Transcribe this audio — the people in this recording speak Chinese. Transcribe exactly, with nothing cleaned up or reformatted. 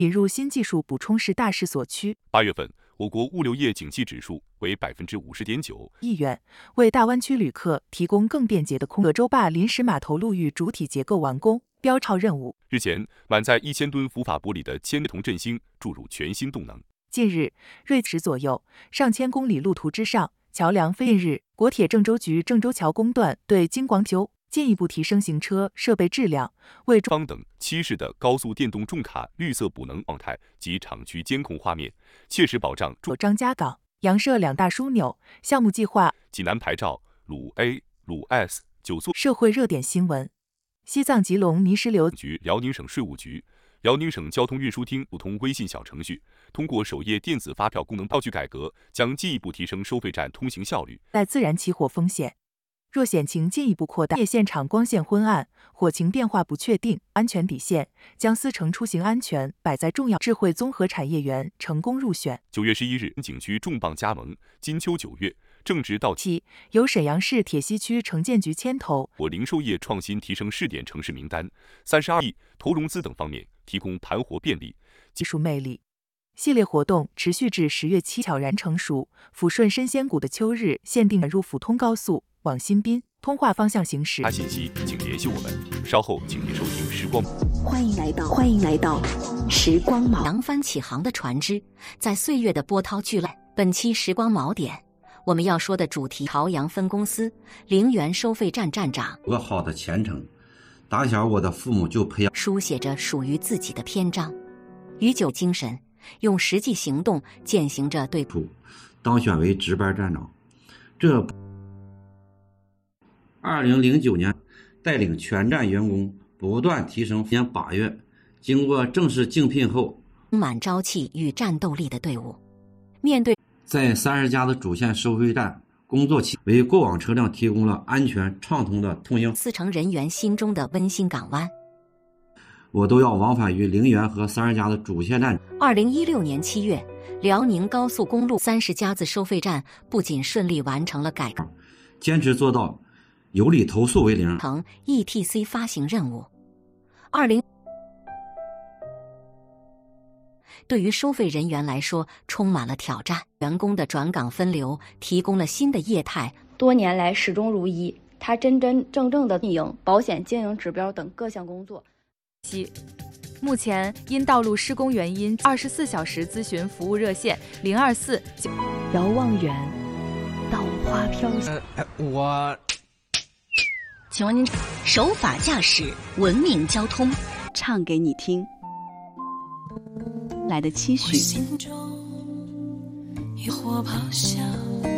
引入新技术补充是大势所趋。 八月份，我国物流业景气指数为百分之五十点九， 亿元，为大湾区旅客提供更便捷的空。葛洲坝临时码头陆域主体结构完工，标超任务。 日前，满载一千吨浮法玻璃的千铜振兴注入全新动能。 近日，瑞驰左右上千公里路途之上，桥梁飞。近日，国铁郑州局郑州桥工段对京广九进一步提升行车设备质量，为方等七式的高速电动重卡绿色补能状态及厂区监控画面，切实保障张家港、洋设两大枢纽项目计划。 济南牌照鲁 A、鲁 S 九座。 社会热点新闻：西藏吉隆泥石流局、辽宁省税务局、辽宁省交通运输厅互通微信小程序，通过首页电子发票功能票据改革，将进一步提升收费站通行效率。 在自然起火风险。若险情进一步扩大，业现场光线昏暗，火情变化不确定，安全底线将司乘出行安全摆在重要。智慧综合产业园成功入选。 九月十一日，景区重磅加盟，金秋九月正值到期， 由沈阳市铁西区城建局牵头， 我零售业创新提升试点城市名单，三十二亿投融资等方面提供盘活便利、 技术魅力。系列活动持续至十月七，悄然成熟。抚顺深仙谷的秋日限定入抚通高速往新宾通化方向行驶。 其他信息请联系我们，稍后请您收听时光。 欢迎来到，欢迎来到时光锚。 扬帆起航的船只，在岁月的波涛巨浪。本期时光锚点，我们要说的主题：朝阳分公司陵园收费站站长。 有个好的前程，打小我的父母就培养， 书写着属于自己的篇章，与酒精神。用实际行动践行着对当选为值班站长。这二零零九年带领全站员工不断提升。今年八月，经过正式竞聘后， 充满朝气与战斗力的队伍，面对在三十家的主线收费站工作期，为过往车辆提供了安全畅通的通行。 司乘人员心中的温馨港湾。 我都要往返于陵园和三十家的主线站。 二零一六年七月，辽宁高速公路三十家子收费站不仅顺利完成了改革， 坚持做到有理投诉为零。 成 E T C 发行任务。二零对于收费人员来说，充满了挑战。员工的转岗分流提供了新的业态， 多年来始终如一，他真真正正的运营、保险经营指标等各项工作。 目前因道路施工原因，二十四小时咨询服务热线零二四。 遥望远，稻花飘香。 呃，我， 请问您守法驾驶，文明交通， 唱给你听。来的期许。 心中一火咆哮。